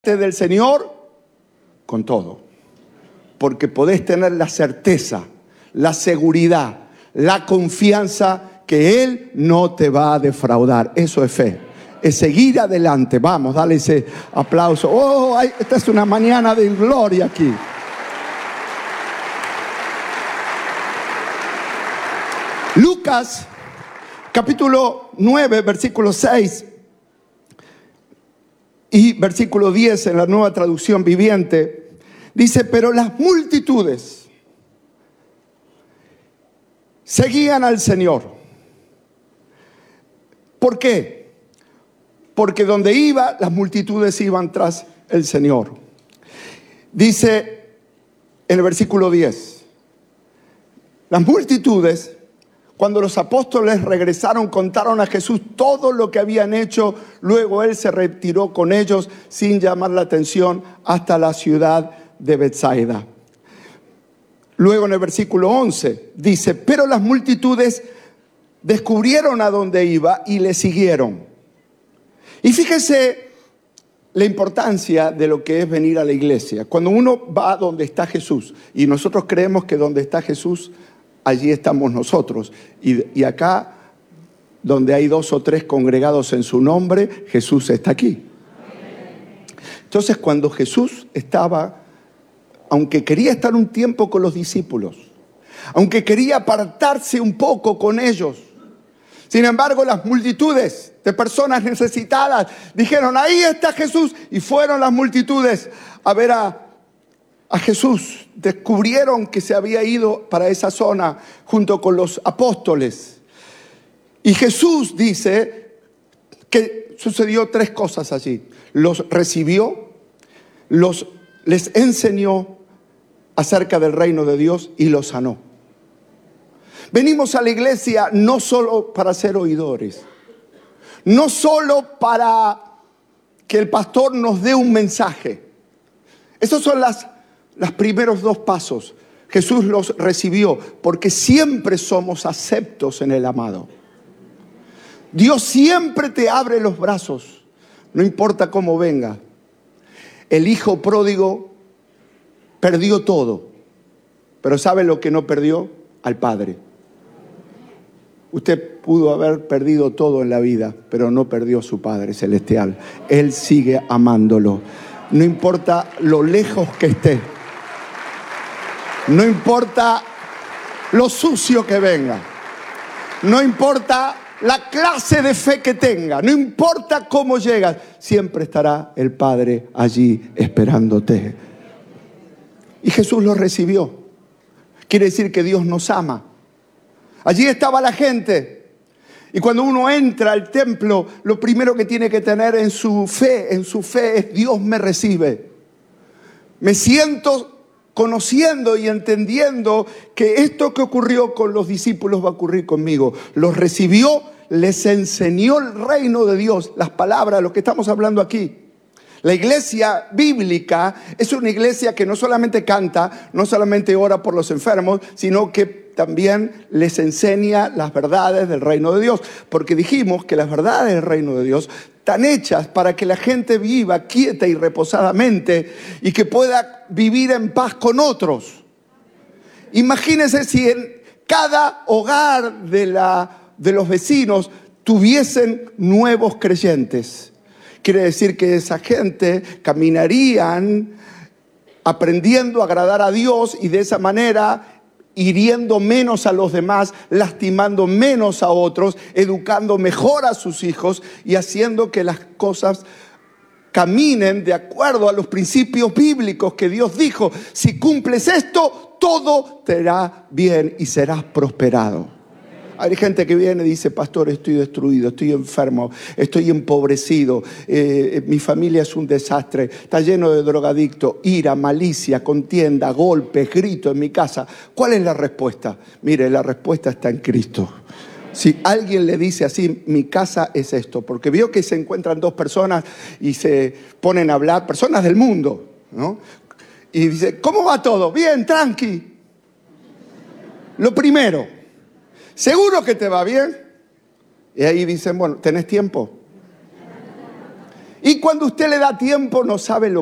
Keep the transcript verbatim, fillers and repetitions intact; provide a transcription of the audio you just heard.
del Señor con todo, porque podés tener la certeza, la seguridad, la confianza que Él no te va a defraudar. Eso es fe, es seguir adelante. Vamos, dale ese aplauso. Oh, ay, esta es una mañana de gloria aquí. Lucas capítulo nueve, versículo seis y versículo diez en la Nueva Traducción Viviente, dice: pero las multitudes seguían al Señor. ¿Por qué? Porque donde iba, las multitudes iban tras el Señor. Dice en el versículo diez: las multitudes, cuando los apóstoles regresaron, contaron a Jesús todo lo que habían hecho. Luego Él se retiró con ellos sin llamar la atención hasta la ciudad de Betsaida. Luego en el versículo once dice: pero las multitudes descubrieron a dónde iba y le siguieron. Y fíjese la importancia de lo que es venir a la iglesia. Cuando uno va a donde está Jesús, y nosotros creemos que donde está Jesús, allí estamos nosotros. Y, y acá, donde hay dos o tres congregados en su nombre, Jesús está aquí. Entonces, cuando Jesús estaba, aunque quería estar un tiempo con los discípulos, aunque quería apartarse un poco con ellos, sin embargo, las multitudes de personas necesitadas dijeron: ahí está Jesús. Y fueron las multitudes a ver a A Jesús. Descubrieron que se había ido para esa zona junto con los apóstoles. Y Jesús dice que sucedió tres cosas allí. Los recibió, los, les enseñó acerca del reino de Dios y los sanó. Venimos a la iglesia no solo para ser oidores, no solo para que el pastor nos dé un mensaje. Esos son las Los primeros dos pasos. Jesús los recibió porque siempre somos aceptos en el amado. Dios siempre te abre los brazos, no importa cómo venga. El hijo pródigo perdió todo, pero ¿sabe lo que no perdió? Al Padre. Usted pudo haber perdido todo en la vida, pero no perdió a su Padre celestial. Él sigue amándolo. No importa lo lejos que esté. No importa lo sucio que venga. No importa la clase de fe que tenga. No importa cómo llegas. Siempre estará el Padre allí esperándote. Y Jesús lo recibió. Quiere decir que Dios nos ama. Allí estaba la gente. Y cuando uno entra al templo, lo primero que tiene que tener en su fe, en su fe es: Dios me recibe. Me siento conociendo y entendiendo que esto que ocurrió con los discípulos va a ocurrir conmigo. Los recibió, les enseñó el reino de Dios, las palabras, lo que estamos hablando aquí. La iglesia bíblica es una iglesia que no solamente canta, no solamente ora por los enfermos, sino que también les enseña las verdades del reino de Dios. Porque dijimos que las verdades del reino de Dios están hechas para que la gente viva quieta y reposadamente y que pueda vivir en paz con otros. Imagínense si en cada hogar de, la, de los vecinos tuviesen nuevos creyentes. Quiere decir que esa gente caminarían aprendiendo a agradar a Dios y de esa manera hiriendo menos a los demás, lastimando menos a otros, educando mejor a sus hijos y haciendo que las cosas caminen de acuerdo a los principios bíblicos que Dios dijo: si cumples esto, todo te irá bien y serás prosperado. Hay gente que viene y dice: pastor, estoy destruido, estoy enfermo, estoy empobrecido, eh, mi familia es un desastre, está lleno de drogadictos, ira, malicia, contienda, golpes, gritos en mi casa. ¿Cuál es la respuesta? Mire, la respuesta está en Cristo. Si alguien le dice así: mi casa es esto, porque vio que se encuentran dos personas y se ponen a hablar, personas del mundo, ¿no? Y dice: ¿cómo va todo? Bien, tranqui. Lo primero: ¿seguro que te va bien? Y ahí dicen: bueno, ¿tenés tiempo? Y cuando usted le da tiempo, no sabe lo